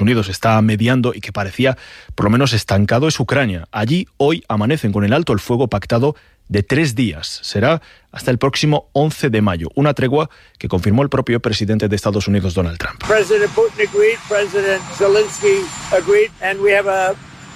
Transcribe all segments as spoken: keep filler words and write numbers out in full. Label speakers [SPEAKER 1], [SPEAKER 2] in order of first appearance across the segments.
[SPEAKER 1] Unidos está mediando y que parecía por lo menos estancado es Ucrania. Allí hoy amanecen con el alto el fuego pactado de tres días. Será hasta el próximo once de mayo. Una tregua que confirmó el propio presidente de Estados Unidos, Donald Trump.
[SPEAKER 2] President Putin agreed, President Zelensky agreed, and we have a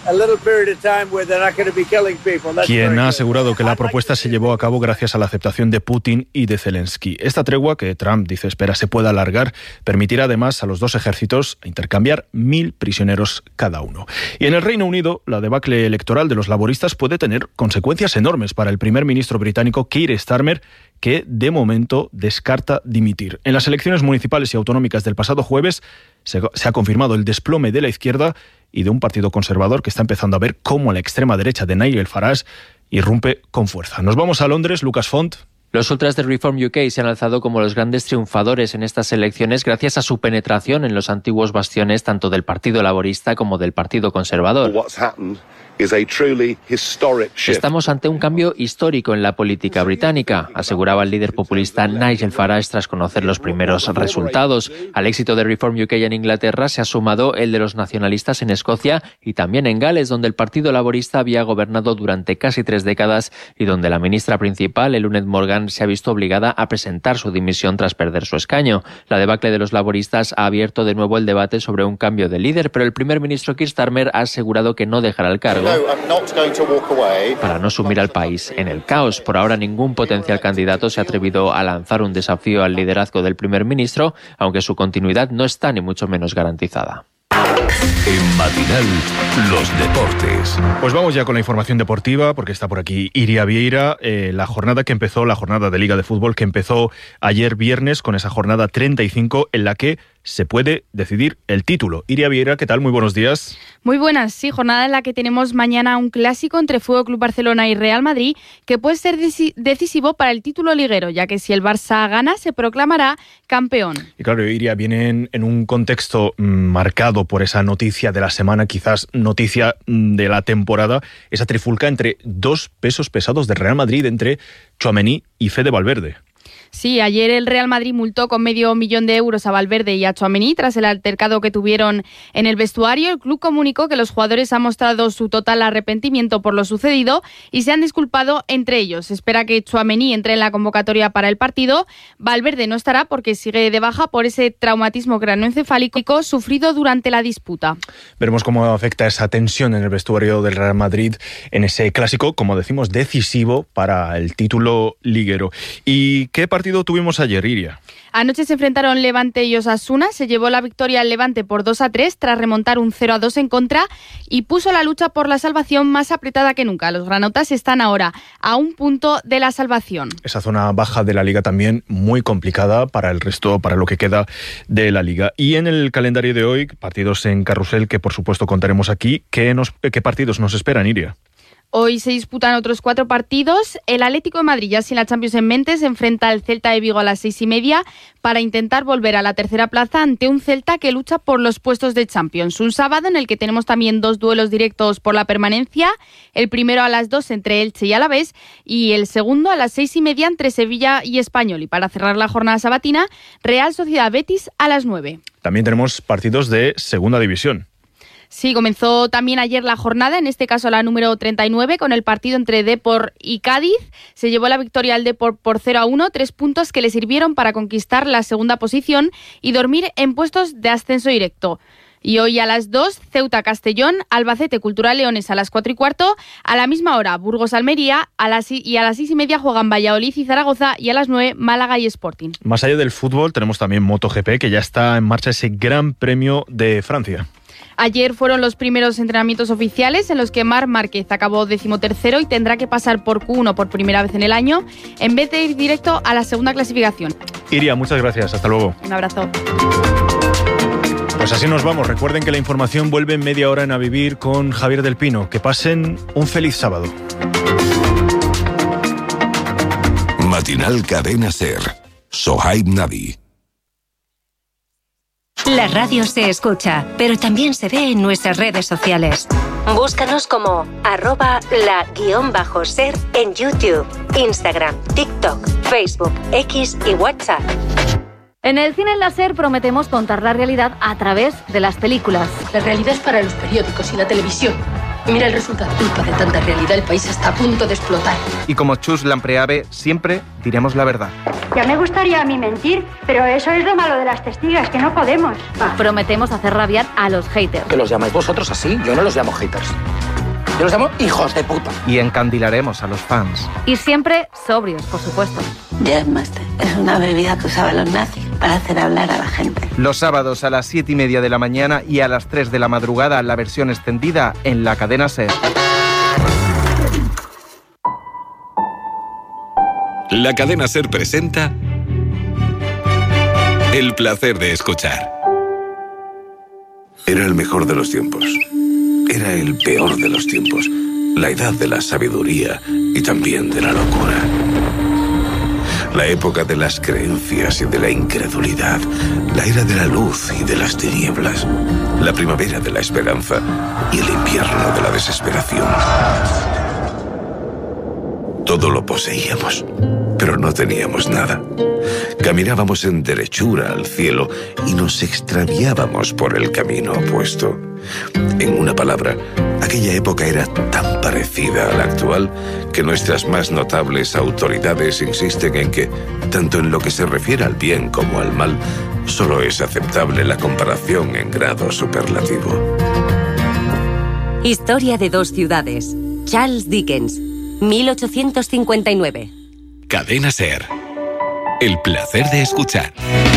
[SPEAKER 1] Quien ha asegurado que la propuesta se llevó a cabo gracias a la aceptación de Putin y de Zelensky. Esta tregua, que Trump dice espera se pueda alargar, permitirá además a los dos ejércitos intercambiar mil prisioneros cada uno. Y en el Reino Unido, la debacle electoral de los laboristas puede tener consecuencias enormes para el primer ministro británico Keir Starmer, que de momento descarta dimitir. En las elecciones municipales y autonómicas del pasado jueves se, se ha confirmado el desplome de la izquierda y de un partido conservador que está empezando a ver cómo la extrema derecha de Nigel Farage irrumpe con fuerza. Nos vamos a Londres, Lucas Font.
[SPEAKER 3] Los ultras de Reform U K se han alzado como los grandes triunfadores en estas elecciones gracias a su penetración en los antiguos bastiones tanto del Partido Laborista como del Partido Conservador. Estamos ante un cambio histórico en la política británica, aseguraba el líder populista Nigel Farage tras conocer los primeros resultados. Al éxito de Reform U K en Inglaterra se ha sumado el de los nacionalistas en Escocia y también en Gales, donde el Partido Laborista había gobernado durante casi tres décadas y donde la ministra principal, Eluned Morgan, se ha visto obligada a presentar su dimisión tras perder su escaño. La debacle de los laboristas ha abierto de nuevo el debate sobre un cambio de líder, pero el primer ministro Keir Starmer ha asegurado que no dejará el cargo para no sumir al país en el caos. Por ahora ningún potencial candidato se ha atrevido a lanzar un desafío al liderazgo del primer ministro, aunque su continuidad no está ni mucho menos garantizada.
[SPEAKER 4] En Matinal, los deportes.
[SPEAKER 1] Pues vamos ya con la información deportiva, porque está por aquí Iria Vieira. Eh, la jornada que empezó, la jornada de Liga de Fútbol que empezó ayer viernes con esa jornada treinta y cinco en la que se puede decidir el título. Iria Vieira, ¿qué tal? Muy buenos días.
[SPEAKER 5] Muy buenas, sí, jornada en la que tenemos mañana un clásico entre F C Barcelona y Real Madrid que puede ser decisivo para el título liguero, ya que si el Barça gana se proclamará campeón.
[SPEAKER 1] Y claro, Iria, viene en un contexto marcado por esa noticia de la semana, quizás noticia de la temporada, esa trifulca entre dos pesos pesados del Real Madrid, entre Tchouaméni y Fede Valverde.
[SPEAKER 5] Sí, ayer el Real Madrid multó con medio millón de euros a Valverde y a Tchouaméni tras el altercado que tuvieron en el vestuario. El club comunicó que los jugadores han mostrado su total arrepentimiento por lo sucedido y se han disculpado entre ellos. Se espera que Tchouaméni entre en la convocatoria para el partido. Valverde no estará porque sigue de baja por ese traumatismo craneoencefálico sufrido durante la disputa.
[SPEAKER 1] Veremos cómo afecta esa tensión en el vestuario del Real Madrid en ese clásico, como decimos, decisivo para el título liguero. ¿Y qué partido tuvimos ayer, Iria?
[SPEAKER 5] Anoche se enfrentaron Levante y Osasuna. Se llevó la victoria al Levante por dos a tres tras remontar un cero a dos en contra y puso la lucha por la salvación más apretada que nunca. Los granotas están ahora a un punto de la salvación. Esa
[SPEAKER 1] zona baja de la Liga también muy complicada para el resto, para lo que queda de la Liga. Y en el calendario de hoy, partidos en carrusel que por supuesto contaremos aquí. ¿Qué, nos, qué partidos nos esperan, Iria?
[SPEAKER 5] Hoy se disputan otros cuatro partidos. El Atlético de Madrid, ya sin la Champions en mente, se enfrenta al Celta de Vigo a las seis y media para intentar volver a la tercera plaza ante un Celta que lucha por los puestos de Champions. Un sábado en el que tenemos también dos duelos directos por la permanencia. El primero a las dos entre Elche y Alavés y el segundo a las seis y media entre Sevilla y Español. Y para cerrar la jornada sabatina, Real Sociedad Betis a las nueve.
[SPEAKER 1] También tenemos partidos de segunda división.
[SPEAKER 5] Sí, comenzó también ayer la jornada, en este caso la número treinta y nueve, con el partido entre Depor y Cádiz. Se llevó la victoria al Depor por cero a uno, tres puntos que le sirvieron para conquistar la segunda posición y dormir en puestos de ascenso directo. Y hoy a las dos, Ceuta Castellón, Albacete Cultural Leones a las cuatro y cuarto, a la misma hora Burgos Almería a las, y a las seis y media juegan Valladolid y Zaragoza y a las nueve Málaga y Sporting.
[SPEAKER 1] Más allá del fútbol tenemos también MotoGP, que ya está en marcha ese Gran Premio de Francia.
[SPEAKER 5] Ayer fueron los primeros entrenamientos oficiales en los que Marc Márquez acabó decimotercero y tendrá que pasar por Q uno por primera vez en el año en vez de ir directo a la segunda clasificación.
[SPEAKER 1] Iria, muchas gracias. Hasta luego.
[SPEAKER 5] Un abrazo.
[SPEAKER 1] Pues así nos vamos. Recuerden que la información vuelve en media hora en A Vivir con Javier del Pino. Que pasen un feliz sábado.
[SPEAKER 4] Matinal Cadena SER. Sohaib Navi.
[SPEAKER 6] La radio se escucha, pero también se ve en nuestras redes sociales. Búscanos como arroba la guión bajo ser en YouTube, Instagram, TikTok, Facebook, X y WhatsApp.
[SPEAKER 7] En el cine láser prometemos contar la realidad a través de las películas.
[SPEAKER 8] La realidad es para los periódicos y la televisión. Y mira el resultado. Culpa de tanta realidad, el país está a punto de explotar.
[SPEAKER 9] Y como Chus Lampreave, siempre diremos la verdad.
[SPEAKER 10] Ya me gustaría a mí mentir, pero eso es lo malo de las testigas, que no podemos.
[SPEAKER 7] Ah. Prometemos hacer rabiar a los haters.
[SPEAKER 11] ¿Que los llamáis vosotros así? Yo no los llamo haters. Yo los llamo hijos de puta.
[SPEAKER 9] Y encandilaremos a los fans.
[SPEAKER 7] Y siempre sobrios, por supuesto.
[SPEAKER 12] Jazzmaster es una bebida que usaban los nazis para hacer hablar a la gente.
[SPEAKER 9] Los sábados a las siete y media de la mañana y a las tres de la madrugada la versión extendida en la cadena SER.
[SPEAKER 4] La cadena SER presenta El placer de escuchar. Era el mejor de los tiempos. Era el peor de los tiempos. La edad de la sabiduría y también de la locura. La época de las creencias y de la incredulidad. La era de la luz y de las tinieblas. La primavera de la esperanza y el invierno de la desesperación. Todo lo poseíamos, pero no teníamos nada. Caminábamos en derechura al cielo y nos extraviábamos por el camino opuesto. En una palabra, aquella época era tan parecida a la actual que nuestras más notables autoridades insisten en que, tanto en lo que se refiere al bien como al mal, solo es aceptable la comparación en grado superlativo.
[SPEAKER 6] Historia de dos ciudades. Charles Dickens, mil ochocientos cincuenta y nueve.
[SPEAKER 4] Cadena SER. El placer de escuchar.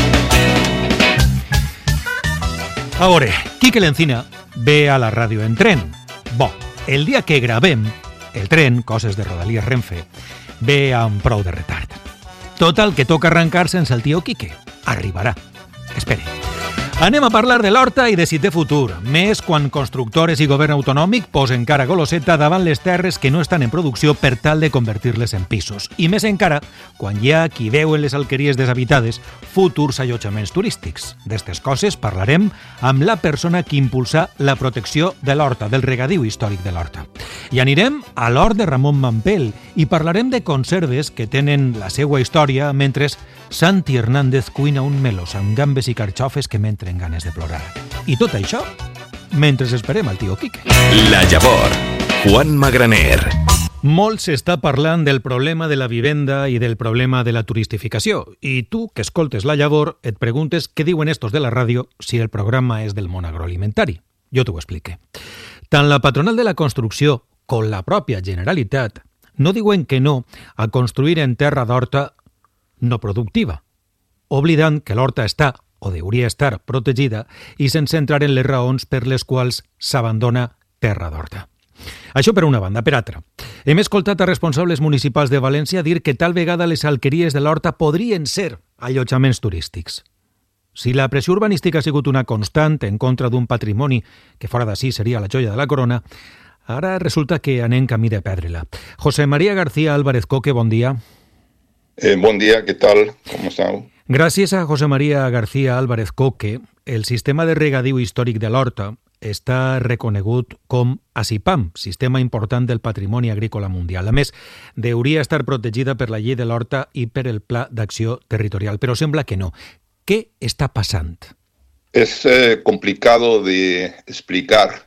[SPEAKER 13] Ahora, Quique Lencina ve a la ràdio en tren. Bo, el dia que gravem, el tren, coses de Rodalies Renfe, ve amb prou de retard. Total, que toca arrencar sense el tio Quique. Arribarà. Espere. Anem a parlar de l'horta i de si té futur, més quan constructores i govern autonòmic posen cara goloseta davant les terres que no estan en producció per tal de convertir-les en pisos. I més encara quan hi ha qui veu en les alqueries deshabitades futurs allotjaments turístics. D'estes coses parlarem amb la persona que impulsa la protecció de l'horta, del regadiu històric de l'horta. I anirem a l'hort de Ramon Mampel i parlarem de conserves que tenen la seva història mentre Santi Hernández cuina un melós amb gambes i carxofes que m'entren ganes de plorar. I tot això mentre esperem al tio Quique.
[SPEAKER 4] La Llavor, Juan Magraner.
[SPEAKER 13] Molt s'està parlant del problema de la vivenda i del problema de la turistificació. I tu, que escoltes La Llavor, et preguntes què diuen estos de la ràdio si el programa és del món agroalimentari. Jo t'ho explique. Tant la patronal de la construcció com la pròpia Generalitat no diuen que no a construir en terra d'horta no productiva, oblidant que l'horta està, o hauria estar, protegida i sense entrar en les raons per les quals s'abandona terra d'horta. Això per una banda. Per altra, hem escoltat a responsables municipals de València dir que tal vegada les alqueries de l'horta podrien ser allotjaments turístics. Si la pressió urbanística ha sigut una constant en contra d'un patrimoni que fora d'ací seria la joia de la corona, ara resulta que anem camí de perdre-la. José María García Álvarez Coque, bon dia.
[SPEAKER 14] Eh, bon dia, què tal? Com esteu?
[SPEAKER 13] Gràcies a José María García Álvarez Coque, el sistema de regadiu històric de l'horta està reconegut com a SIPAM, Sistema Important del Patrimoni Agrícola Mundial. A més, hauria estar protegida per la llei de l'horta i per el Pla d'Acció Territorial, però sembla que no. ¿Qué está pasando?
[SPEAKER 14] Es eh, complicado de explicar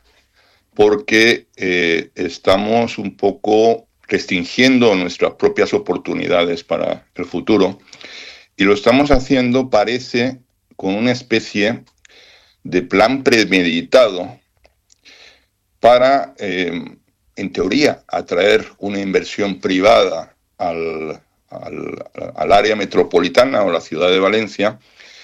[SPEAKER 14] porque eh, estamos un poco restringiendo nuestras propias oportunidades para el futuro y lo estamos haciendo, parece, con una especie de plan premeditado para, eh, en teoría, atraer una inversión privada al, al, al área metropolitana o la ciudad de Valencia,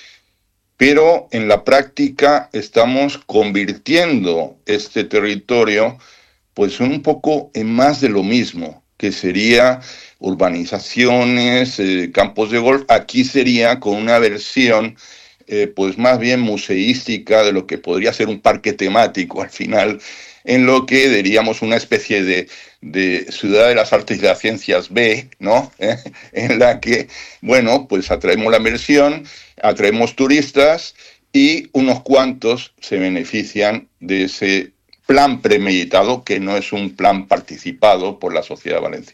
[SPEAKER 14] pero en la práctica estamos convirtiendo este territorio pues un poco en más de lo mismo, que sería urbanizaciones, eh, campos de golf. Aquí sería con una versión eh, pues más bien museística de lo que podría ser un parque temático al final, en lo que diríamos una especie de, de ciudad de las artes y las ciencias B, ¿no? ¿Eh? En la que, bueno, pues atraemos la inversión, atraemos turistas y unos cuantos se benefician de ese plan premeditado que no es un plan participado por la sociedad valenciana.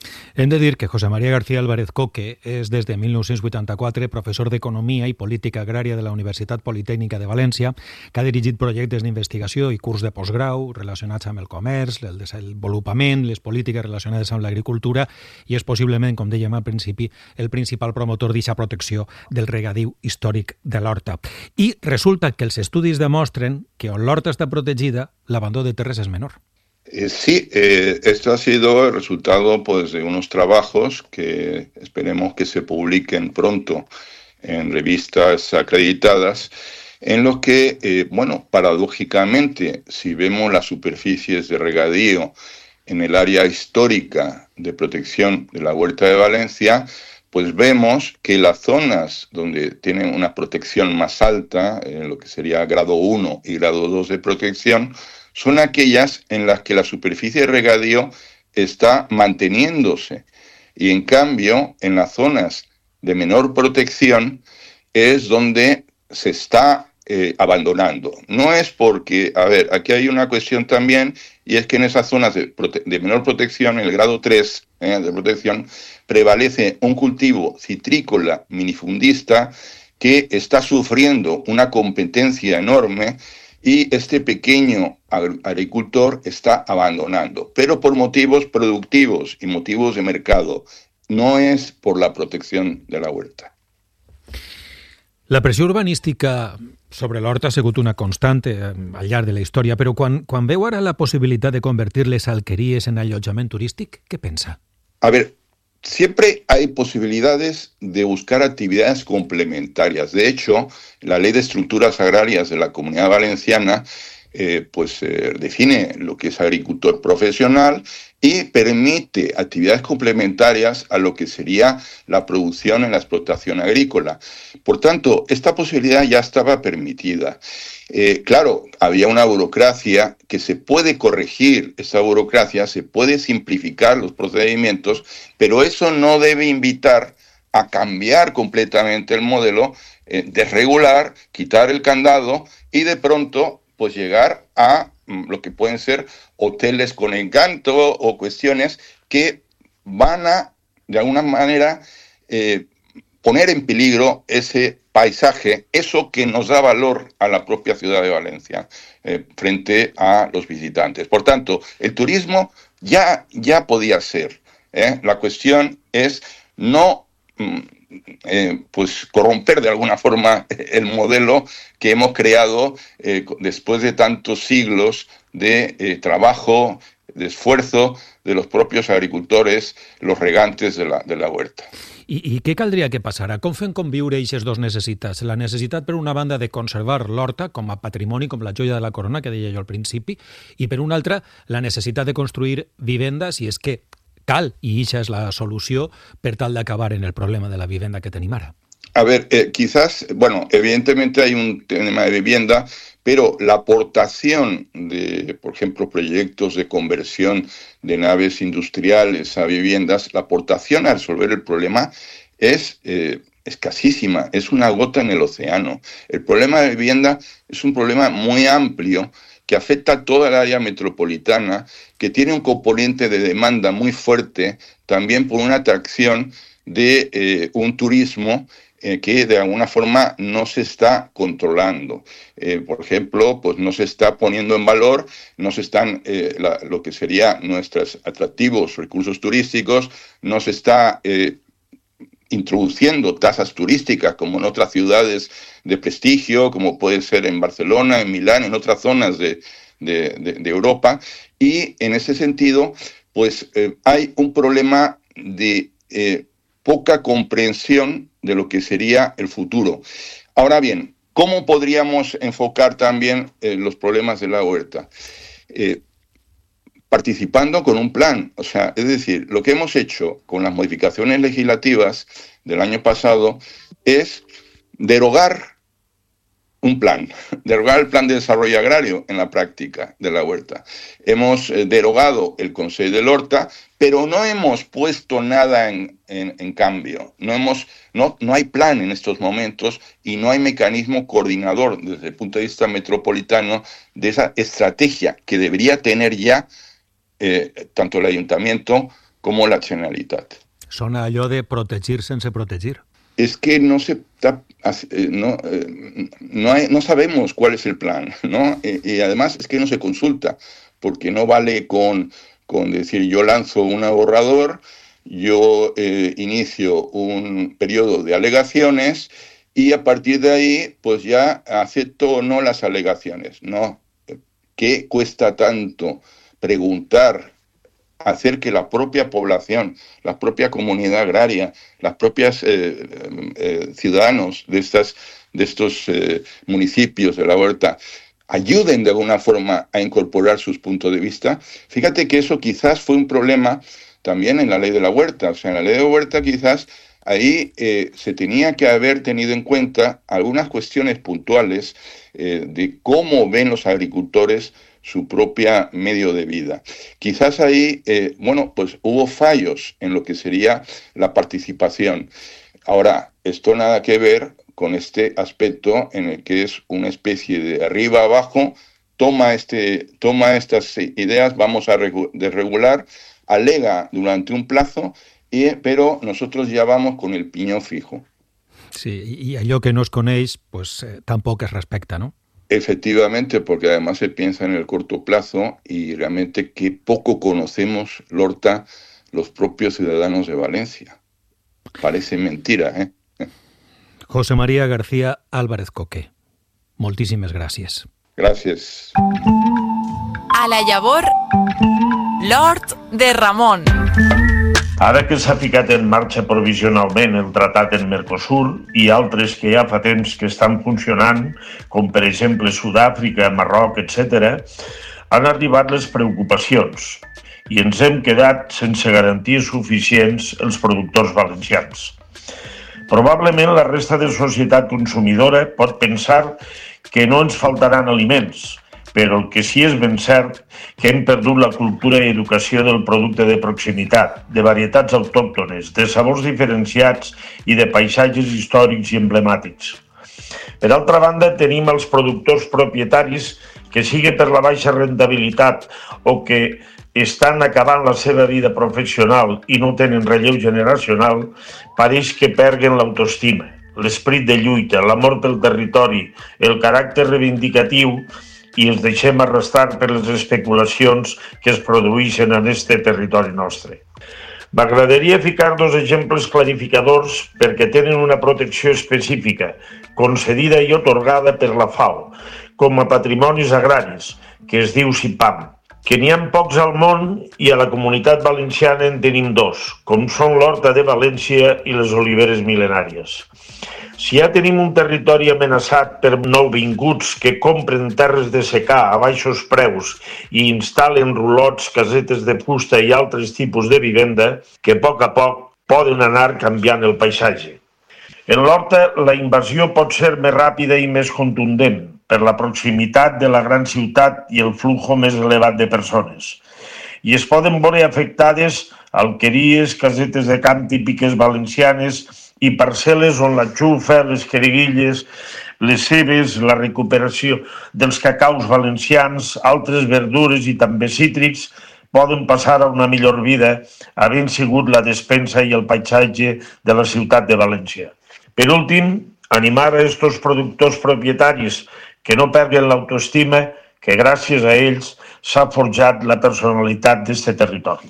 [SPEAKER 13] Hem de dir que José María García Álvarez Coque és des de mil nou-cents vuitanta-quatre professor d'Economia i Política Agrària de la Universitat Politècnica de València, que ha dirigit projectes d'investigació i curs de postgrau relacionats amb el comerç, el desenvolupament, les polítiques relacionades amb l'agricultura i és possiblement, com dèiem al principi, el principal promotor d'aquesta protecció del regadiu històric de l'horta. I resulta que els estudis demostren que on l'horta està protegida, l'abandó de terres és menor.
[SPEAKER 14] Eh, sí, eh, esto ha sido el resultado pues, de unos trabajos que esperemos que se publiquen pronto en revistas acreditadas, en los que, eh, bueno, paradójicamente, si vemos las superficies de regadío en el área histórica de protección de la Huerta de Valencia, pues vemos que las zonas donde tienen una protección más alta, en lo que sería grado uno y grado dos de protección, son aquellas en las que la superficie de regadío está manteniéndose. Y en cambio, en las zonas de menor protección es donde se está eh, abandonando. No es porque, a ver, aquí hay una cuestión también, y es que en esas zonas de, prote- de menor protección, en el grado tres eh, de protección, prevalece un cultivo citrícola minifundista que está sufriendo una competencia enorme y este pequeño agricultor está abandonando, pero por motivos productivos y motivos de mercado, no es por la protección de la huerta.
[SPEAKER 13] La pressió urbanística sobre l'horta ha sigut una constante al llarg de la història, però quan, quan veu ara la possibilitat de convertir les alqueries en allotjament turístic, què pensa?
[SPEAKER 14] A ver, siempre hay posibilidades de buscar actividades complementarias. De hecho, la Ley de Estructuras Agrarias de la Comunidad Valenciana eh, pues, eh, define lo que es agricultor profesional y permite actividades complementarias a lo que sería la producción en la explotación agrícola. Por tanto, esta posibilidad ya estaba permitida. Eh, claro, había una burocracia que se puede corregir, esa burocracia, se puede simplificar los procedimientos, pero eso no debe invitar a cambiar completamente el modelo, eh, desregular, quitar el candado y de pronto pues llegar a lo que pueden ser hoteles con encanto o cuestiones que van a, de alguna manera, eh, poner en peligro ese paisaje, eso que nos da valor a la propia ciudad de Valencia eh, frente a los visitantes. Por tanto, el turismo ya, ya podía ser. ¿eh? La cuestión es no eh, pues corromper de alguna forma el modelo que hemos creado eh, después de tantos siglos de eh, trabajo, de esfuerzo de los propios agricultores, los regantes de la, de la huerta.
[SPEAKER 13] I, I què caldria que passara? Com fem conviure aquestes dues necessitats? La necessitat, per una banda, de conservar l'horta com a patrimoni, com la joia de la corona, que deia jo al principi, i per una altra, la necessitat de construir vivendes, i és que cal, i això és la solució, per tal d'acabar en el problema de la vivenda que tenim ara.
[SPEAKER 14] A ver, eh, quizás, bueno, evidentemente hay un tema de vivienda, pero la aportación de, por ejemplo, proyectos de conversión de naves industriales a viviendas, la aportación a resolver el problema es eh, escasísima, es una gota en el océano. El problema de vivienda es un problema muy amplio que afecta a toda el área metropolitana, que tiene un componente de demanda muy fuerte, también por una atracción de eh, un turismo eh, que de alguna forma no se está controlando. Eh, por ejemplo, pues no se está poniendo en valor, no se están eh, la, lo que serían nuestros atractivos recursos turísticos, no se está eh, introduciendo tasas turísticas como en otras ciudades de prestigio, como puede ser en Barcelona, en Milán, en otras zonas de, de, de, de Europa. Y en ese sentido, pues eh, hay un problema de eh, poca comprensión de lo que sería el futuro. Ahora bien, ¿cómo podríamos enfocar también eh, los problemas de la huerta? Eh, participando con un plan. O sea, es decir, lo que hemos hecho con las modificaciones legislativas del año pasado es derogar un plan, derogar el plan de desarrollo agrario en la práctica de la huerta. Hemos eh, derogado el Consell de l'Horta, pero no hemos puesto nada en, en, en cambio. No, hemos, no, no hay plan en estos momentos y no hay mecanismo coordinador desde el punto de vista metropolitano de esa estrategia que debería tener ya eh, tanto el ayuntamiento como la Generalitat.
[SPEAKER 13] Sona allò de protegir sense protegir.
[SPEAKER 14] Es que no se no, no, hay, no sabemos cuál es el plan, ¿no? Y, y además es que no se consulta, porque no vale con, con decir yo lanzo un borrador, yo eh, inicio un periodo de alegaciones y a partir de ahí pues ya acepto o no las alegaciones, ¿no? ¿Qué cuesta tanto preguntar, hacer que la propia población, la propia comunidad agraria, las propias eh, eh, ciudadanos de, estas, de estos eh, municipios de la huerta ayuden de alguna forma a incorporar sus puntos de vista? Fíjate que eso quizás fue un problema también en la ley de la huerta. O sea, en la ley de la huerta quizás ahí eh, se tenía que haber tenido en cuenta algunas cuestiones puntuales eh, de cómo ven los agricultores su propia medio de vida. Quizás ahí, eh, bueno, pues hubo fallos en lo que sería la participación. Ahora, esto nada que ver con este aspecto en el que es una especie de arriba abajo, toma, este, toma estas ideas, vamos a desregular, alega durante un plazo, y, pero nosotros ya vamos con el piñón fijo.
[SPEAKER 13] Sí, y allò que no es coneix, pues eh, tampoc es respecta, ¿no?
[SPEAKER 14] Efectivamente, porque además se piensa en el corto plazo y realmente que poco conocemos, Lorta, los propios ciudadanos de Valencia. Parece mentira, ¿eh?
[SPEAKER 13] José María García Álvarez Coque, moltíssimes gràcies.
[SPEAKER 14] Gràcies.
[SPEAKER 15] A la llavor, l'hort de Ramon.
[SPEAKER 16] Ara que s'ha ficat en marxa provisionalment el tractat en Mercosur i altres que ja fa temps que estan funcionant, com per exemple Sud-àfrica, Marroc, etcètera, han arribat les preocupacions i ens hem quedat sense garanties suficients els productors valencians. Probablement la resta de societat consumidora pot pensar que no ens faltaran aliments, però el que sí és ben cert que hem perdut la cultura i educació del producte de proximitat, de varietats autòctones, de sabors diferenciats i de paisatges històrics i emblemàtics. Per altra banda, tenim els productors propietaris que, sigui per la baixa rentabilitat o que estan acabant la seva vida professional i no tenen relleu generacional, pareix que perden l'autoestima, l'esperit de lluita, l'amor pel territori, el caràcter reivindicatiu i ens deixem arrastrar per les especulacions que es produeixen en este territori nostre. M'agradaria ficar dos exemples clarificadors perquè tenen una protecció específica, concedida i otorgada per la FAO, com a patrimonis agraris, que es diu CIPAM, que n'hi ha pocs al món i a la comunitat valenciana en tenim dos, com són l'Horta de València i les oliveres mil·lenàries. Si ja tenim un territori amenaçat per nouvinguts que compren terres de secà a baixos preus i instal·len rulots, casetes de fusta i altres tipus de vivenda que a poc a poc poden anar canviant el paisatge. En l'horta, la invasió pot ser més ràpida i més contundent per la proximitat de la gran ciutat i el flujo més elevat de persones. I es poden veure afectades alqueries, casetes de camp típiques valencianes i parcel·les on la xufa, les queriguilles, les cebes, la recuperació dels cacaus valencians, altres verdures i també cítrics poden passar a una millor vida havent sigut la despensa i el paisatge de la ciutat de València. Per últim, animar a estos productors propietaris que no perden l'autoestima, que gràcies a ells s'ha forjat la personalitat d'este territori.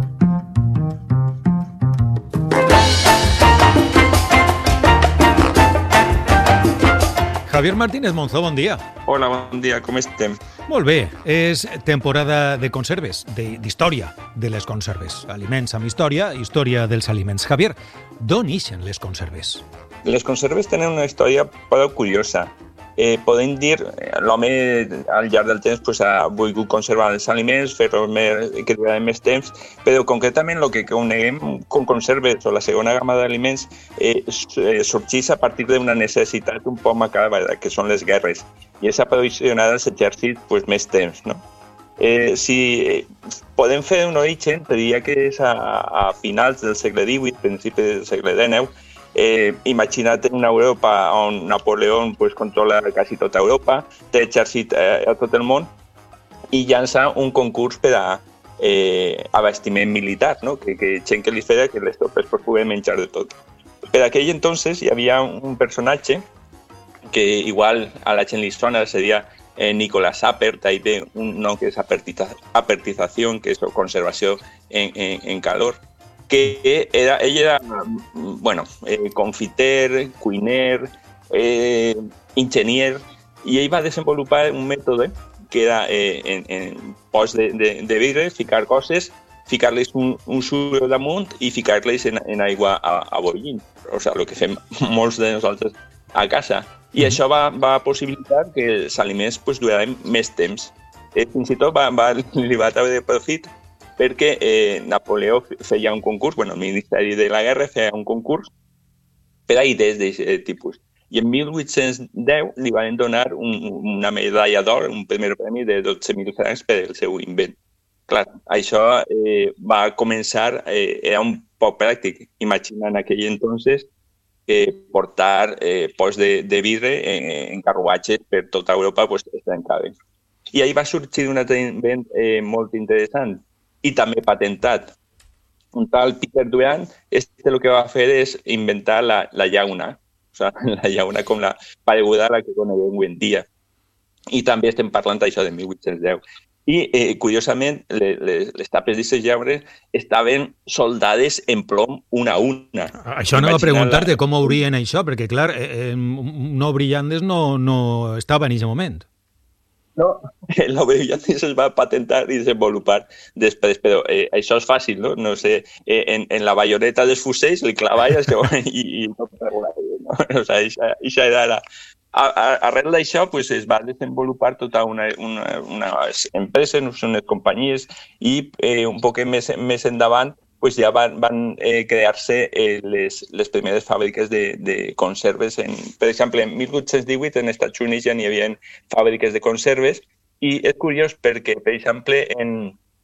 [SPEAKER 13] Javier Martínez Monzó, bon dia.
[SPEAKER 17] Hola, bon dia, com estem?
[SPEAKER 13] Molt bé, és temporada de conserves, d'història de les conserves. Aliments amb història, història dels aliments. Javier, d'on ixen les conserves?
[SPEAKER 17] Les conserves tenen una història prou curiosa. Eh, podem dir, l'home al llarg del temps pues, ha volgut conservar els aliments, fer-los que duraren més temps, però concretament el que coneguem com conserves o la segona gamma d'aliments eh, sorgeix a partir d'una necessitat un poc macabra, que són les guerres, i és aprovisionar els exèrcits pues, més temps. No? Eh, si eh, podem fer un origen, diria que és a, a finals del segle divuit, principi del segle dinou. Eh, imagina't una Europa on Napoleó pues, controla quasi tota Europa, té exèrcit eh, a tot el món i llança un concurs per a, eh, abastiment militar, no? que, que gent que li feia que les tropes pues, poguessin menjar de tot. Per aquell entonces hi havia un personatge que igual a la gent li sona, seria eh, Nicolas Appert, ahí ve un nom que és apertiza, apertización, que és conservació en, en, en calor, que era, ell era, bueno, eh, confiter, cuiner, eh, enginyer, i ell va desenvolupar un mètode que era eh, en, en pots de, de, de vidre, ficar coses, ficar-les un, un suro damunt i ficar-les en, en aigua a, a bollint. O sigui, el que fem molts de nosaltres a casa. I mm. això va, va possibilitar que els aliments pues, duraven més temps. Eh, fins i tot va, va, li va treure de profit perquè eh, Napoleó feia un concurs, bueno, el Ministeri de la Guerra feia un concurs per a idees d'aquest tipus. I en mil vuit-cents deu li van donar un, una medalla d'or, un primer premi de dotze mil francs per el seu invent. Clar, això eh, va començar, eh, era un poc pràctic. Imagina en aquell entonces eh, portar eh, pots de, de vidre en, en carruatges per tota Europa pues, es trencaven. I ahí va sorgir un altre invent eh, molt interessant i també patentat. Un tal Peter Durant, este lo que va fer és inventar la, la llauna, o sigui, la llauna com la pareguda a la que coneguem avui en dia. I també estem parlant d'això de mil vuit-cents deu. I, eh, curiosament, les, les, les tapes d'aquestes llaunes estaven soldades en plom una a una.
[SPEAKER 13] Això anava a preguntar-te la... com haurien això, perquè, clar, eh, no brillantes no, no estava en aquest moment.
[SPEAKER 17] No, el brillantes es va patentar i desenvolupar després, però eh, això és fàcil, no? No sé, eh, en, en la bayoneta dels fusells li clavaves i, i no regular, no? O sigui, això era la... Arrel d'això pues, es va desenvolupar tota una, una, unes empreses, unes companyies i eh, un poc més, més endavant pues, ja van, van eh, crear-se eh, les, les primeres fàbriques de, de conserves. En, per exemple, en mil vuit-cents divuit en Estats Units ja n'hi havia fàbriques de conserves i és curiós perquè, per exemple, en,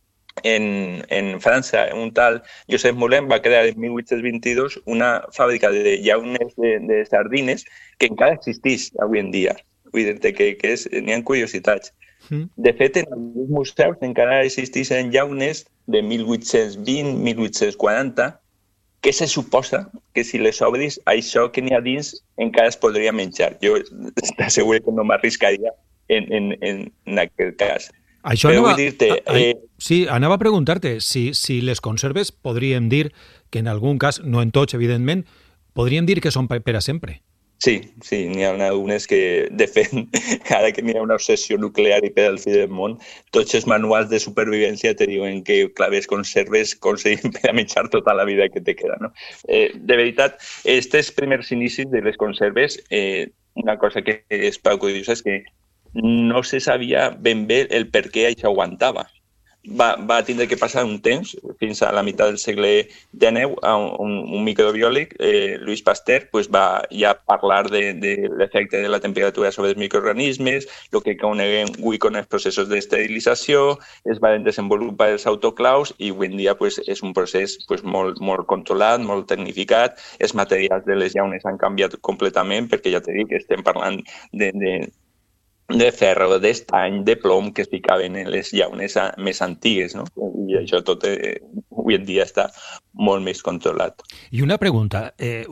[SPEAKER 17] en, en França, un tal Josep Moulin va crear en mil vuit-cents vint-i-dos una fàbrica de llaunes de, de sardines que encara existeix avui en dia. Vull dir-te que, que és, n'hi ha curiositats. Mm. De fet, en alguns museus encara existeixen llaunes de mil vuit-cents vint, mil vuit-cents quaranta, que se suposa que si les obris, això que n'hi ha dins encara es podria menjar. Jo t'asseguro que no m'arriscaria en, en, en, en aquest cas.
[SPEAKER 13] Això
[SPEAKER 17] Però
[SPEAKER 13] anava,
[SPEAKER 17] vull dir-te... Eh,
[SPEAKER 13] sí, anava a preguntar-te si, si les conserves podríem dir que en algun cas, no en tots, evidentment, podríem dir que són per a sempre.
[SPEAKER 17] Sí, sí, n'hi ha algunes que, de fet, ara que n'hi ha una obsessió nuclear i per al fi del món, tots els manuals de supervivència te diuen que claves conserves aconseguim per a menjar tota la vida que te queda, no? Eh, de veritat, estos primers inicis de les conserves, eh, una cosa que és prou curiosa és que no se sabia ben bé el per què això aguantava. Va, va tindre que passar un temps, fins a la meitat del segle dinou, un, un microbiòleg, eh, Louis Pasteur, pues va ja parlar de, de l'efecte de la temperatura sobre els microorganismes, el que coneguem avui com els processos d'esterilització, es van desenvolupar els autoclaus i avui en dia pues, és un procés pues, molt, molt controlat, molt tecnificat. Els materials de les llaunes han canviat completament perquè ja t'he dit que estem parlant de... de de ferro, d'estany, de plom que es ficaven en les llaunes més antigues, no? I això tot eh, avui en dia està molt més controlat.
[SPEAKER 13] I una pregunta, eh,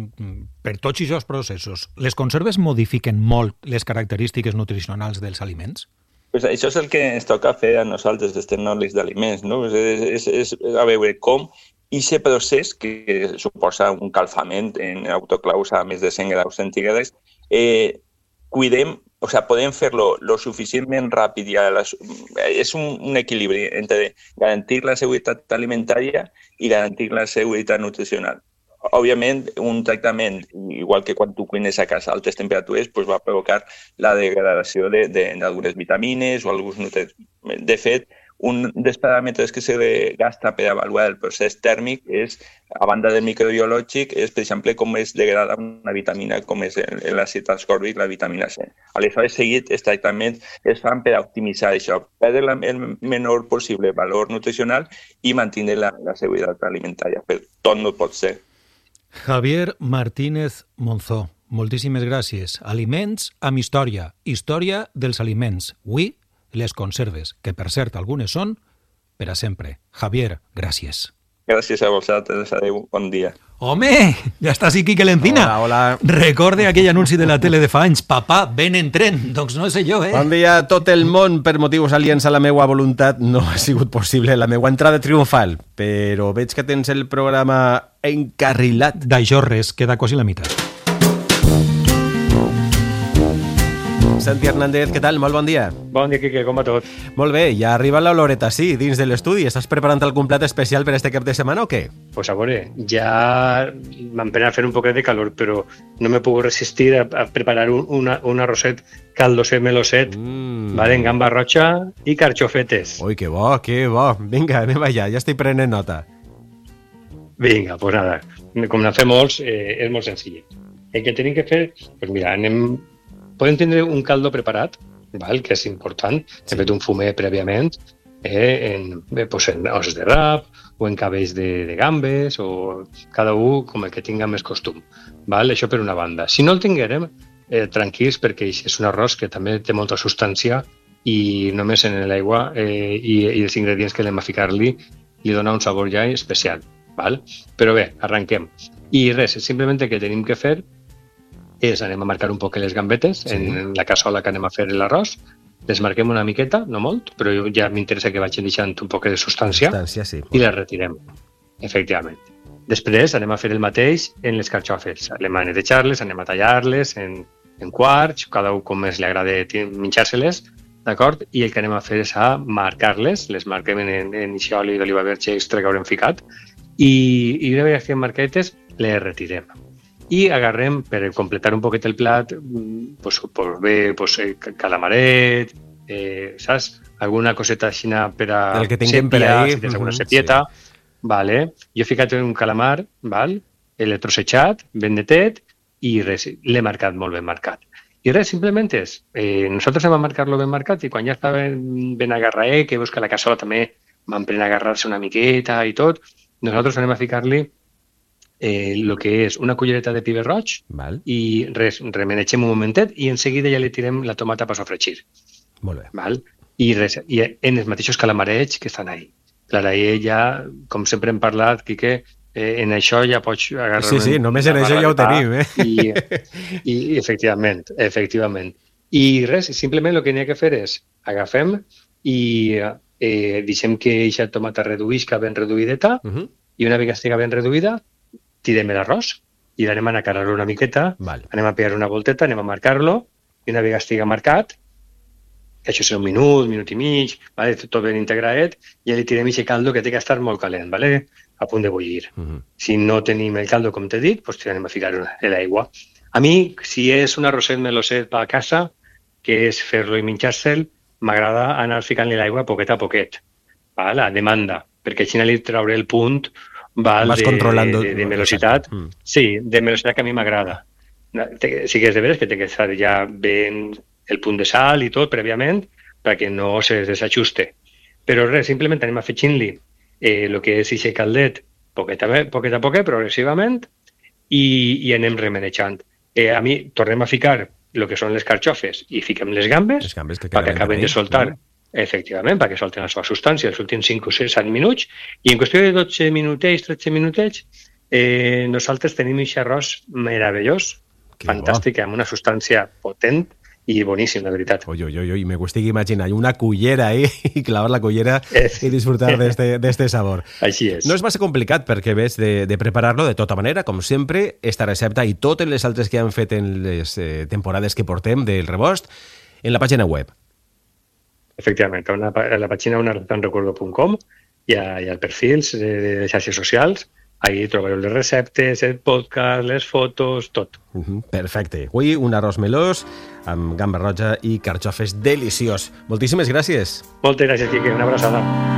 [SPEAKER 13] per tots aquests processos, les conserves modifiquen molt les característiques nutricionals dels aliments?
[SPEAKER 17] Pues això és el que ens toca fer a nosaltres, els tecnòlegs d'aliments, no? És, és, és a veure com aquest procés, que suposa un calfament en autoclaus a més de cent graus centígrads, eh, cuidem, o sea, podem fer-lo lo suficientment ràpid i a les... és un, un equilibri entre garantir la seguretat alimentària i garantir la seguretat nutricional. Òbviament, un tractament, igual que quan tu cuines a casa a altes temperatures, pues va provocar la degradació d'algunes de, de, vitamines o alguns nutrients. De fet, un dels paràmetres que se gasta per avaluar el procés tèrmic és, a banda del microbiològic, és, per exemple, com es degrada una vitamina com és l'àcid ascòrbic, la vitamina C. Aleshores, seguit, els tractaments es fan per optimitzar això, perdre el menor possible valor nutricional i mantenir la, la seguretat alimentària. Però tot no pot ser.
[SPEAKER 13] Javier Martínez Monzó, moltíssimes gràcies. Aliments amb història. Història dels aliments. Avui, les conserves, que per cert algunes són per a sempre. Javier, gràcies.
[SPEAKER 17] Gràcies a vosaltres, adeu, bon dia.
[SPEAKER 13] Home, ja està així Quique Lencina.
[SPEAKER 9] Hola, hola.
[SPEAKER 13] Recorde aquell anunci de la tele de fa anys, papà, ven en tren. Doncs no sé jo, eh?
[SPEAKER 9] Bon dia a tot el món. Per motius aliens a la meua voluntat no ha sigut possible la meua entrada triomfal, però veig que tens el programa encarrilat.
[SPEAKER 13] D'això res, queda quasi la meitat.
[SPEAKER 9] Santi Hernández, què tal? Molt bon dia.
[SPEAKER 18] Bon dia, Quique, com va tot?
[SPEAKER 9] Molt bé, ja arriba l'oloreta, sí, dins de l'estudi. Estàs preparant algun plat especial per este cap de setmana o què?
[SPEAKER 18] Pues a veure, ja m'han pena fer un poquet de calor, però no me puc resistir a, a preparar un, una, un arrosset caldoset meloset, mm. vale, en gamba roja i carxofetes.
[SPEAKER 9] Ui, que bo, que bo. Vinga, anem allà, ja estic prenent nota.
[SPEAKER 18] Vinga, pues nada, com n'ha fet molts, eh, és molt senzill. El que tenim que fer, pues mira, anem... Podem tindre un caldo preparat, val? Que és important, hem fet un fumer prèviament, eh, en, eh, pues en os de rap o en cabells de, de gambes, o cada un com el que tinga més costum. Val? Això per una banda. Si no el tinguérem, eh, tranquils, perquè és un arròs que també té molta substància i només en l'aigua eh, i, i els ingredients que anem a ficar-li li dona un sabor ja especial. Val? Però bé, arrenquem. I res, simplement el que tenim que fer és anem a marcar un poc les gambetes sí. en la cassola que anem a fer l'arròs, les marquem una miqueta, no molt, però ja m'interessa que vagin deixant un poc de substància, substància sí. i les retirem, efectivament. Després anem a fer el mateix en les carxofes, anem a netejar-les, anem a tallar-les en, en quarts, cada un com més li agrada menjar-se-les, d'acord? I el que anem a fer és a marcar-les, les marquem en, en ixe oli d'oliva verge extra que haurem ficat, i, i una vegada que marquetes les retirem. I agarrem, per completar un poquet el plat, pues, pues bé, pues, calamaret, eh, saps? Alguna coseta així per a
[SPEAKER 9] el que tinguem per ahí.
[SPEAKER 18] Si tens alguna sepieta. Sí. Vale. Jo he ficat un calamar, val? L'he trossejat, ben netet, i res, l'he marcat molt ben marcat. I res, simplement és, eh, nosaltres hem a marcar-lo ben marcat i quan ja està ben, ben agarraet, que veus que la cassola també van prenent a agarrar-se una miqueta i tot, nosaltres anem a ficar-li Eh, el que és una cullereta de pibe roig
[SPEAKER 9] Val.
[SPEAKER 18] i res, remenegem un momentet i en seguida ja li tirem la tomata per sofregir.
[SPEAKER 9] Molt bé.
[SPEAKER 18] Val? I res, i en els mateixos calamarets que estan ahí. Clar, ahí ja, com sempre hem parlat, Quique, eh, en això ja pots agarrar...
[SPEAKER 9] Sí, sí, només en això ja ho tenim, eh?
[SPEAKER 18] I, i efectivament, efectivament. I res, simplement el que n'hi ha que fer és agafem i eh, deixem que aquesta tomata reduïsca ben reduïdeta uh -huh. i una vegada estigui ben reduïda tirem l'arròs i l'anem a nacarar-lo una miqueta,
[SPEAKER 9] vale.
[SPEAKER 18] Anem a pegar una volteta, anem a marcar-lo, i una vegada estigui marcat, que això serà un minut, minut i mig, vale? Tot ben integraet, i ja li tirem aquest caldo que té que estar molt calent, vale? A punt de bullir. Uh -huh. Si no tenim el caldo, com t'he dit, doncs anem a ficar l'aigua. A mi, si és un arrosset meloset a casa, que és fer-lo i menjar-se'l, m'agrada anar ficant-li l'aigua poquet a poquet, vale? A demanda, perquè així li trauré el punt Val,
[SPEAKER 9] Vas
[SPEAKER 18] de,
[SPEAKER 9] controlando
[SPEAKER 18] de, de velocitat. Mm. Sí, de velocitat que a mi m'agrada. Sí que és de veres que té que estar ja ben el punt de sal i tot prèviament perquè no se desajuste. Però res, simplement anem afegint-li eh, el que és aquest caldet poquet a poquet, a poquet progressivament i, i anem remenejant. Eh, a mi tornem a ficar el que són les carxofes i fiquem les gambes,
[SPEAKER 9] les gambes que
[SPEAKER 18] perquè acaben de soltar no? Efectivament, perquè solten la seva substància els últims cinc o set minuts, i en qüestió de dotze minutets, tretze minutets, eh, nosaltres tenim aquest arròs meravellós, que fantàstic, bo. Amb una substància potent i boníssim, la veritat.
[SPEAKER 9] Oi, oi, oi, me estic imaginant una cullera ahí, i clavar la cullera és... i disfrutar d'este, d'este sabor.
[SPEAKER 18] Així és.
[SPEAKER 9] No és massa complicat perquè ves de, de preparar-lo de tota manera, com sempre, esta recepta i totes les altres que han fet en les eh, temporades que portem del rebost, en la pàgina web.
[SPEAKER 18] Efectivament, a, una, a la pàgina una receta recuerdo punt com i, a, i al perfils de, de xarxes socials, ahí trobareu les receptes, el podcast, les fotos, tot.
[SPEAKER 9] Uh -huh, perfecte. Avui un arròs melós amb gamba roja i carxofes deliciós. Moltíssimes gràcies.
[SPEAKER 18] Moltes gràcies, Quique. Una abraçada.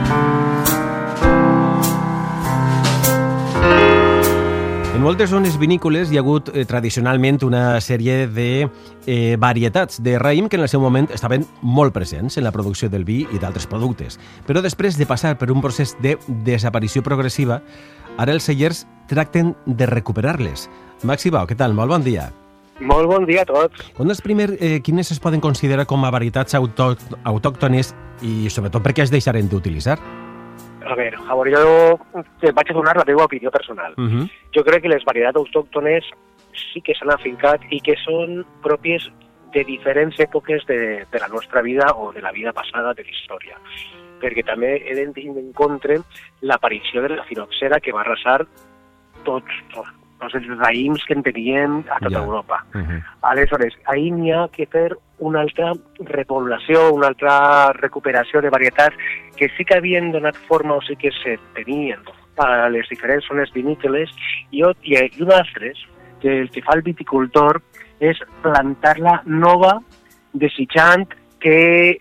[SPEAKER 9] En moltes zones vinícoles hi ha hagut eh, tradicionalment una sèrie de eh, varietats de raïm que en el seu moment estaven molt presents en la producció del vi i d'altres productes. Però després de passar per un procés de desaparició progressiva, ara els cellers tracten de recuperar-les. Maxi Bau, què tal? Molt bon dia.
[SPEAKER 19] Molt bon dia a tots.
[SPEAKER 9] On és primer, eh, quines es poden considerar com a varietats autòctones i sobretot per què es deixaren d'utilitzar?
[SPEAKER 19] a veure, a veure, jo te vaig a donar la meva opinió personal. Uh -huh. Jo crec que les varietats autòctones sí que s'han afincat i que són pròpies de diferents èpoques de, de la nostra vida o de la vida passada de la història. Perquè també he de tenir en compte l'aparició de la filoxera que va arrasar tots, tots, tots els raïms que en teníem a tota ja. Europa. Uh -huh. Aleshores, ahir n'hi ha que fer una altra repoblació, una altra recuperació de varietats que sí que havien donat forma o sí que se tenien a les diferents zones vinícoles i, i un altre, que el que fa el viticultor és plantar-la nova desitjant que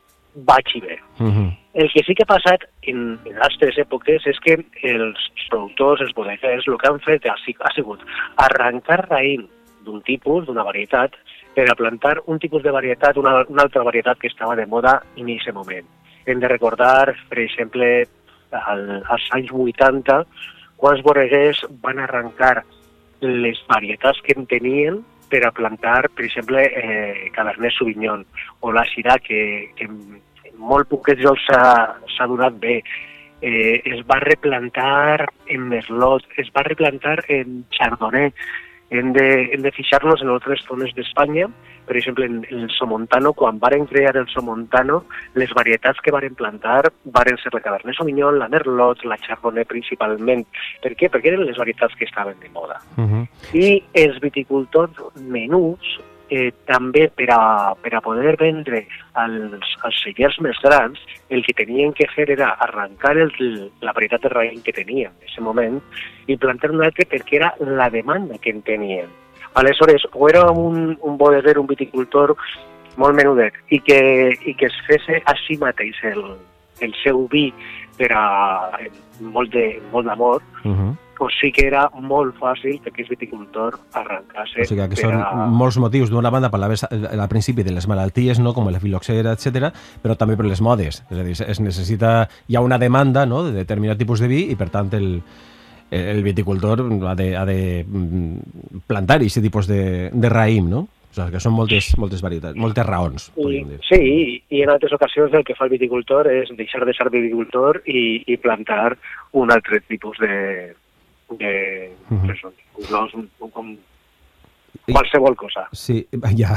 [SPEAKER 19] vagi bé. Uh -huh. El que sí que ha passat en, en altres èpoques és que els productors, els bodeguers, el que han fet ha, ha sigut arrencar raïm d'un tipus, d'una varietat, per a plantar un tipus de varietat, una, una altra varietat que estava de moda en aquest moment. Hem de recordar, per exemple, al, als anys vuitanta, quants bodeguers van arrencar les varietats que en tenien per a plantar, per exemple, eh, Cabernet Sauvignon o la Syrah, que, que en molt poquets llocs s'ha donat bé. Eh, es va replantar en Merlot, es va replantar en Chardonnay. Hem de, hem de fixar-nos en altres zones d'Espanya, per exemple, en, en el Somontano, quan varen crear el Somontano, les varietats que varen plantar varen ser la Cabernet Sauvignon, la Merlot, la Chardonnay principalment. Per què? Perquè eren les varietats que estaven de moda. Uh-huh. I els viticultors menuts, eh, també per a, per a poder vendre als, als cellers més grans, el que tenien que fer era arrencar el, la varietat de raïm que tenien en aquest moment i plantar un altre perquè era la demanda que en tenien. Aleshores, o era un, un bodeguer, un viticultor molt menudet i que, i que es fes a si mateix el, el seu vi per a molt de, molt d'amor, uh-huh. o sí que era molt fàcil que aquest viticultor arrencase.
[SPEAKER 9] O sigui que són a... molts motius. D'una banda, parlaves al principi de les malalties, no?, com la filoxera, etcètera, però també per les modes. És a dir, es necessita... Hi ha una demanda, no?, de determinat tipus de vi i, per tant, el, el viticultor ha de, ha de plantar aquest tipus de, de raïm, no? O sigui, que són moltes, moltes varietats, moltes raons, podríem dir.
[SPEAKER 19] Sí, i en altres ocasions el que fa el viticultor és deixar de ser viticultor i, i plantar un altre tipus de... de uh-huh. això, un, un, un, qualsevol cosa.
[SPEAKER 9] Sí, ja.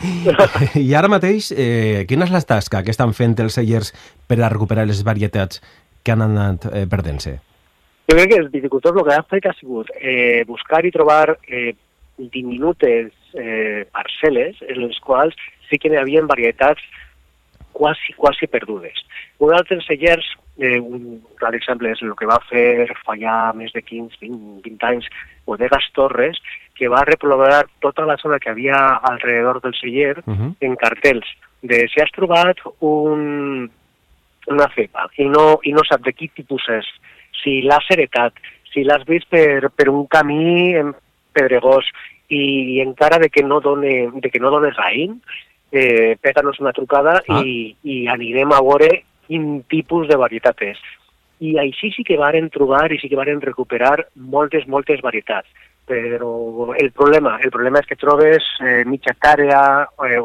[SPEAKER 9] I ara mateix, eh, quina és la tasca que estan fent els cellers per a recuperar les varietats que han anat eh, perdent-se?
[SPEAKER 19] Jo crec que els viticultors el que han fet ha sigut eh, buscar i trobar eh, diminutes eh, parcel·les en les quals sí que hi havia varietats quasi, quasi perdudes. Un altre cellers, eh, un clar exemple és el que va fer fa ja més de quinze, vint, vint anys Bodegas Torres, que va repoblar tota la zona que havia alrededor del celler uh-huh. en cartells de si has trobat un, una cepa i no, i no sap de quin tipus és, si l'has heretat, si l'has vist per, per un camí pedregós i, i encara de que no done, de que no done raïm, eh, pega-nos una trucada ah. i, i anirem a veure quin tipus de varietat és. I així sí que varen trobar i sí que varen recuperar moltes, moltes varietats. Però el problema, el problema és que trobes eh, mitja hectàrea, eh,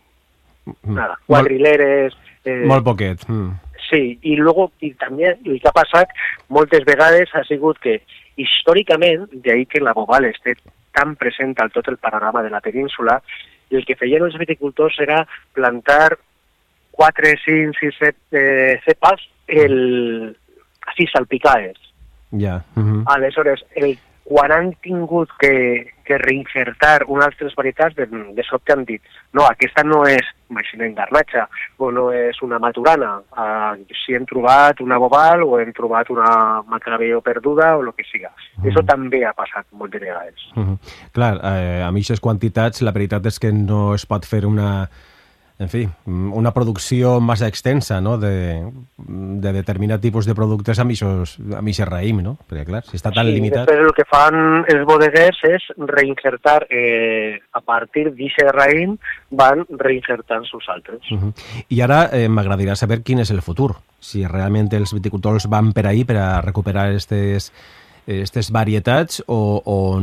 [SPEAKER 19] nada, quadrileres...
[SPEAKER 9] Eh, molt poquet. Mm.
[SPEAKER 19] Sí, i luego, i també el que ha passat moltes vegades ha sigut que històricament, d'ahir que la bobal esté tan present al tot el panorama de la península, el que feien els viticultors era plantar quatre, cinc, sis, set eh, cepes el, així salpicades.
[SPEAKER 9] Ja. Uh-huh.
[SPEAKER 19] Aleshores, el, quan han tingut que, que reinsertar unes altres varietats, de, de sobte han dit no, aquesta no és imaginem garnatxa o no és una maturana. Uh, si hem trobat una bobal o hem trobat una macabeo perduda o el que siga. Uh-huh. Això també ha passat moltes vegades.
[SPEAKER 9] Uh-huh. Clar, eh, amb aquestes quantitats la veritat és que no es pot fer una... En fi, una producció massa extensa, no?, de, de determinat tipus de productes amb aquest raïm, no? Perquè, clar, si està tan
[SPEAKER 19] sí,
[SPEAKER 9] limitat...
[SPEAKER 19] Després el que fan els bodeguers és reinsertar, eh, a partir d'aquest raïm, van reinsertant sus altres.
[SPEAKER 9] Uh-huh. I ara eh, m'agradaria saber quin és el futur. Si realment els viticultors van per ahí per a recuperar aquestes, aquestes varietats o, o no.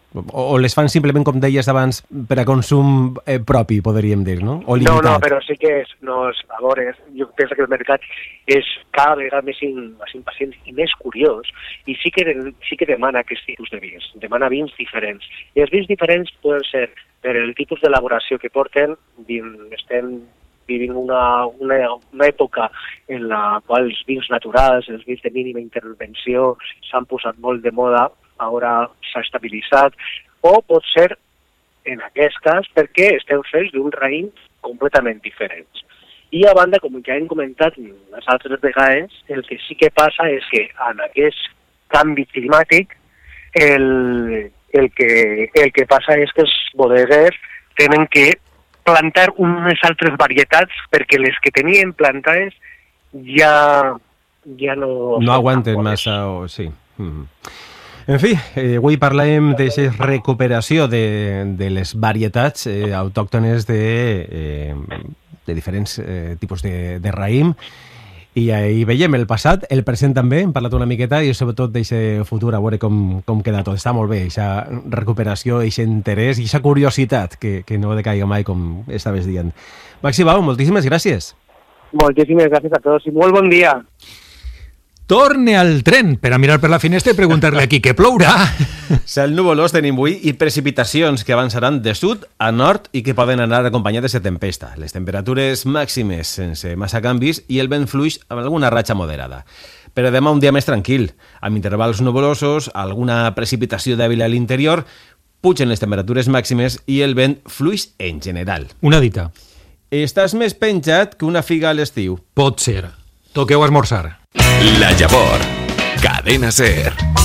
[SPEAKER 9] O les fan simplement, com deies abans, per a consum eh, propi, podríem dir, no? O limitat.
[SPEAKER 19] No, no, però sí que és, no, és, a veure, jo penso que el mercat és cada vegada més, in, més impacient i més curiós, i sí que, sí que demana aquest tipus de vins, demana vins diferents. I els vins diferents poden ser per el tipus d'elaboració que porten, estem vivint una, una, una època en la qual els vins naturals, els vins de mínima intervenció s'han posat molt de moda, ara s'ha estabilitzat, o pot ser, en aquest cas, perquè estem fets d'un raïm completament diferents. I a banda, com ja hem comentat les altres vegades, el que sí que passa és que en aquest canvi climàtic el, el, que, el que passa és que els bodeguers tenen que plantar unes altres varietats perquè les que tenien plantades ja, ja no...
[SPEAKER 9] No aguanten massa, o sí. Mm. En fi, eh, avui parlem d'aquesta recuperació de, de les varietats eh, autòctones de, eh, de diferents eh, tipus de, de raïm. I ahí veiem el passat, el present també, hem parlat una miqueta, i sobretot d'aquest futur, a veure com, com queda tot. Està molt bé, aquesta recuperació, aquest interès i aquesta curiositat que, que no decaiga mai, com estaves dient. Maxi Bau, moltíssimes gràcies.
[SPEAKER 19] Moltíssimes gràcies a tots i molt bon dia.
[SPEAKER 13] Torne al tren per a mirar per la finestra i preguntar-li aquí que plourà.
[SPEAKER 9] Cel nuvolós tenim avui i precipitacions que avançaran de sud a nord i que poden anar acompanyades de tempesta. Les temperatures màximes sense massa canvis i el vent fluix amb alguna ratxa moderada. Però demà un dia més tranquil, amb intervals nuvolosos, alguna precipitació dèbil a l'interior, pugen les temperatures màximes i el vent fluix en general.
[SPEAKER 13] Una dita.
[SPEAKER 9] Estàs més penjat que una figa a l'estiu.
[SPEAKER 13] Pot ser. Toqueu esmorzar.
[SPEAKER 20] La Llavor. Cadena SER.